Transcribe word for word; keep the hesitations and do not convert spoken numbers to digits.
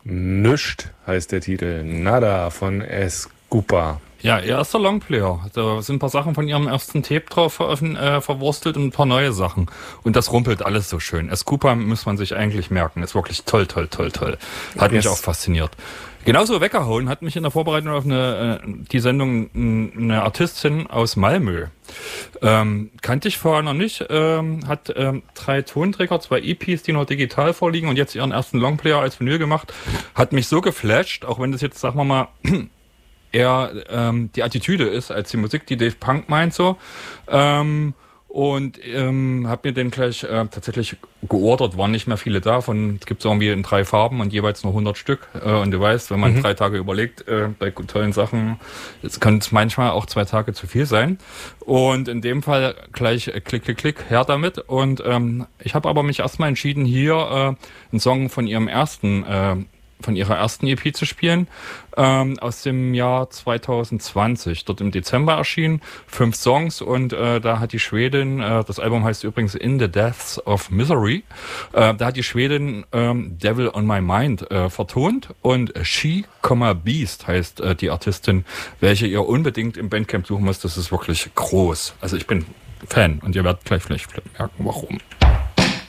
Nüscht heißt der Titel. Nada von Escupa. Ja, ihr erster Longplayer. Da sind ein paar Sachen von ihrem ersten Tape drauf veröffent- äh, verwurstelt und ein paar neue Sachen. Und das rumpelt alles so schön. Escupa muss man sich eigentlich merken. Ist wirklich toll, toll, toll, toll. Hat yes. mich auch fasziniert. Genauso weggehauen hat mich in der Vorbereitung auf eine, äh, die Sendung eine Artistin aus Malmö. Ähm, kannte ich vorher noch nicht. Ähm, hat ähm, drei Tonträger, zwei E Ps, die noch digital vorliegen und jetzt ihren ersten Longplayer als Vinyl gemacht. Hat mich so geflasht, auch wenn das jetzt, sagen wir mal, eher ähm, die Attitüde ist als die Musik, die Dave Punk meint so. Ähm, und ähm, habe mir den gleich äh, tatsächlich geordert, waren nicht mehr viele da. Von, es gibt es irgendwie in drei Farben und jeweils nur hundert Stück. Äh, und du weißt, wenn man mhm. drei Tage überlegt, äh, bei tollen Sachen, es kann es manchmal auch zwei Tage zu viel sein. Und in dem Fall gleich äh, klick, klick, klick, her damit. Und ähm, ich habe aber mich erstmal entschieden, hier äh, einen Song von ihrem ersten äh, von ihrer ersten E P zu spielen, ähm, aus dem Jahr zwanzig zwanzig, dort im Dezember erschienen, fünf Songs und äh, da hat die Schwedin, äh, das Album heißt übrigens In the Depths of Misery, äh, da hat die Schwedin ähm, Devil on My Mind äh, vertont und She, Beast heißt äh, die Artistin, welche ihr unbedingt im Bandcamp suchen müsst, das ist wirklich groß. Also ich bin Fan und ihr werdet gleich vielleicht merken, warum.